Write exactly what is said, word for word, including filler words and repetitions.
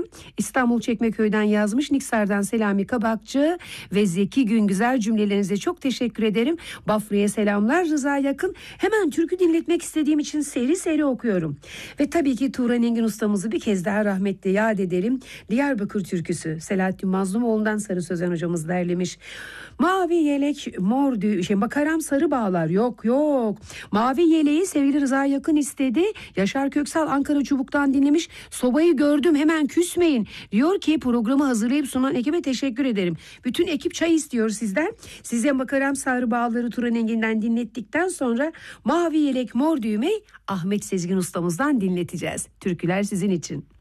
İstanbul Çekmeköy'den yazmış. Niksar'dan Selami Kabakçı ve Zeki Güngüzer, cümlelerinize çok teşekkür ederim. Bafra'ya selamlar. Rıza Yakın. Hemen türkü dinletmek istediğim için seri seri okuyorum. Ve tabii ki Turan Engin ustamızı bir kez daha rahmetle yad edelim. Diyarbakır türküsü. Selahattin Mazlumoğlu'ndan Sarı Sözen hocamız derlemiş. Mavi yelek mor dü- şey makaram sarı bağlar, yok yok. Mavi yeleği sevgili Rıza Yakın istedi. Yaşar Köksal Ankara Çubuk'tan dinlemiş. Sobayı gördüm, hemen küsmeyin. Diyor ki programı hazırlayıp sunan ekibe teşekkür ederim. Bütün ekip çay istiyor sizden. Size makaram sarı bağları Turan Engin'den dinlettikten sonra Mavi yelek mor düğmeyi Ahmet Sezgin ustamızdan dinleteceğiz. Türküler sizin için.